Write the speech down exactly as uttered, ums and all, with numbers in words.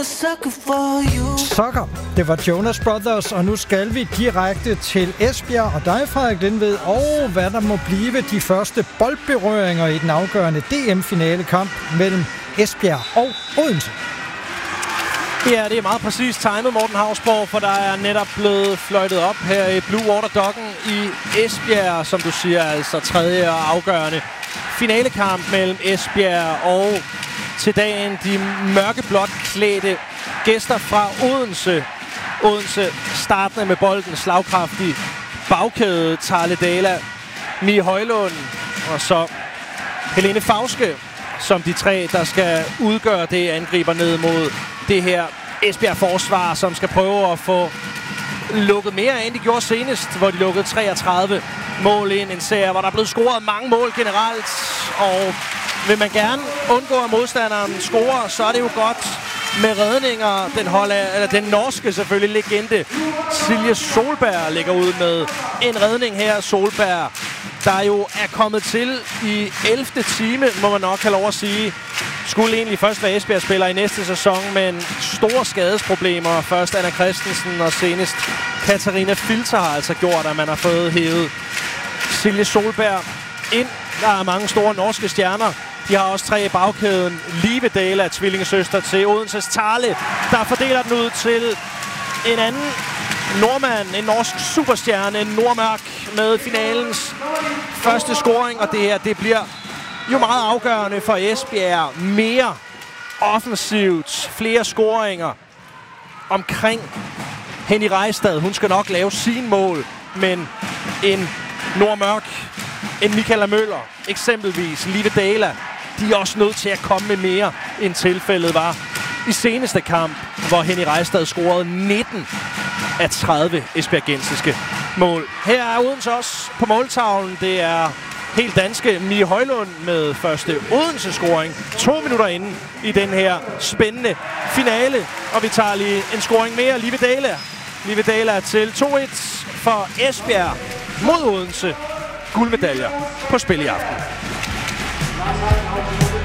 Sucker. Det var Jonas Brothers, og nu skal vi direkte til Esbjerg og dig, Frederik Lindved, og hvad der må blive de første boldberøringer i den afgørende D M-finalekamp mellem Esbjerg og Odense. Ja, det er meget præcis timet, Morten Hausborg, for der er netop blevet fløjtet op her i Blue Water Docken i Esbjerg, som du siger, altså tredje og afgørende finalekamp mellem Esbjerg og til dagen de mørkeblåt klædte gæster fra Odense. Odense startende med bolden, slagkraftig bagkæde, Tarle Dala, Mie Højlund og så Helene Fauske, som de tre, der skal udgøre det, angriber ned mod det her Esbjerg-forsvar, som skal prøve at få lukket mere ind. De gjorde senest, hvor de lukkede treogtredive mål ind. En serie, hvor der er blevet scoret mange mål generelt. Og vil man gerne undgå, at modstanderen scorer, så er det jo godt med redninger. Den, holde, eller den norske selvfølgelig legende Silje Solberg ligger ud med en redning her. Solberg, der jo er kommet til i ellevte time, må man nok have lov at sige. Skulle egentlig først være Esbjerg-spiller i næste sæson, men store skadesproblemer. Først Anna Christensen og senest Katarina Filter har altså gjort, at man har fået hævet Silje Solberg ind. Der er mange store norske stjerner. De har også tre i bagkæden. Live Dala, tvillingesøster til Odenses Tarle, der fordeler den ud til en anden nordmand, en norsk superstjerne, en Nordmørk med finalens første scoring. Og det her, det bliver jo meget afgørende for Esbjerg. Mere offensivt, flere scoringer omkring Henny Rejstad. Hun skal nok lave sin mål, men en Nordmørk, en Michaela Møller, eksempelvis Live Dala, de er også nødt til at komme med mere, end tilfældet var i seneste kamp, hvor Henny Rejstad scorede nitten af tredive esbjergensiske mål. Her er Odense også på måltavlen. Det er helt danske Mie Højlund med første Odense-scoring. To minutter inde i den her spændende finale. Og vi tager lige en scoring mere. Live Dala. Live Dala til to et for Esbjerg mod Odense. Guldmedaljer på spil i aften.